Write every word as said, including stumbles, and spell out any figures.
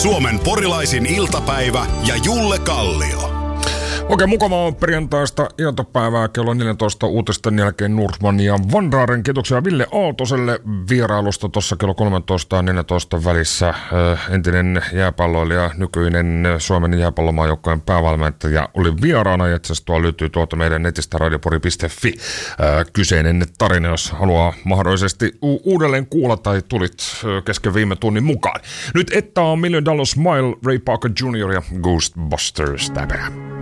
Suomen porilaisin iltapäivä ja Julle Kallio. Oikein mukavaa perjantaista iltapäivää kello neljätoista uutisten jälkeen Nordman ja Vandraaren. Kiitoksia Ville Aaltoselle vierailusta tuossa kello kolmetoista ja neljätoista välissä. Entinen jääpalloilija, nykyinen Suomen jääpallomaajoukkojen päävalmentaja oli vieraana. Ja itse asiassa tuo löytyy tuolta meidän netistä radiopori piste fi kyseinen tarina, jos haluaa mahdollisesti u- uudelleen kuulla tai tulit kesken viime tunnin mukaan. Nyt että on Million Dollar Smile, Ray Parker junior ja Ghostbusters tämä.